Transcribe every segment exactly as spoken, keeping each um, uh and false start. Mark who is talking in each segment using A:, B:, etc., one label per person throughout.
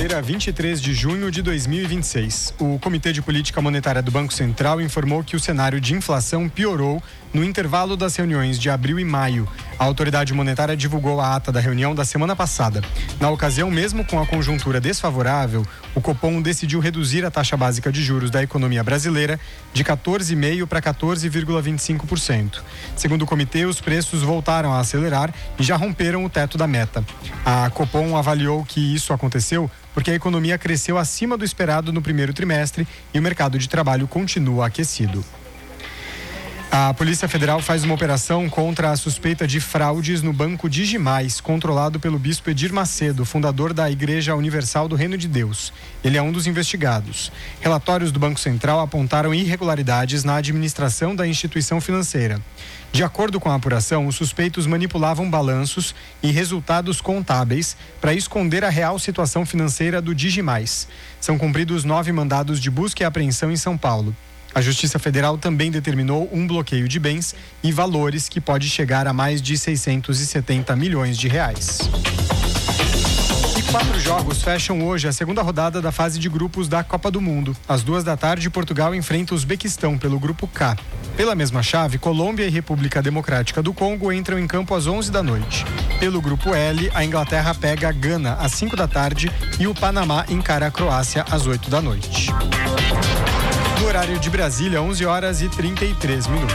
A: Quinta-feira, vinte e três de junho de dois mil e vinte e seis. O Comitê de Política Monetária do Banco Central informou que o cenário de inflação piorou no intervalo das reuniões de abril e maio. A autoridade monetária divulgou a ata da reunião da semana passada. Na ocasião, mesmo com a conjuntura desfavorável, o Copom decidiu reduzir a taxa básica de juros da economia brasileira de quatorze vírgula cinco por cento para quatorze vírgula vinte e cinco por cento. Segundo o comitê, os preços voltaram a acelerar e já romperam o teto da meta. A Copom avaliou que isso aconteceu porque a economia cresceu acima do esperado no primeiro trimestre e o mercado de trabalho continua aquecido. A Polícia Federal faz uma operação contra a suspeita de fraudes no Banco Digimais, controlado pelo bispo Edir Macedo, fundador da Igreja Universal do Reino de Deus. Ele é um dos investigados. Relatórios do Banco Central apontaram irregularidades na administração da instituição financeira. De acordo com a apuração, os suspeitos manipulavam balanços e resultados contábeis para esconder a real situação financeira do Digimais. São cumpridos nove mandados de busca e apreensão em São Paulo. A Justiça Federal também determinou um bloqueio de bens e valores que pode chegar a mais de seiscentos e setenta milhões de reais. E quatro jogos fecham hoje a segunda rodada da fase de grupos da Copa do Mundo. Às duas da tarde, Portugal enfrenta o Uzbequistão pelo grupo K. Pela mesma chave, Colômbia e República Democrática do Congo entram em campo às onze da noite. Pelo grupo L, a Inglaterra pega a Gana às cinco da tarde e o Panamá encara a Croácia às oito da noite. No horário de Brasília, onze horas e trinta e três minutos.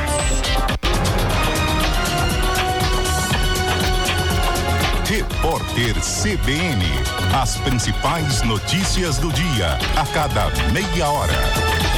B: Repórter C B N. As principais notícias do dia, a cada meia hora.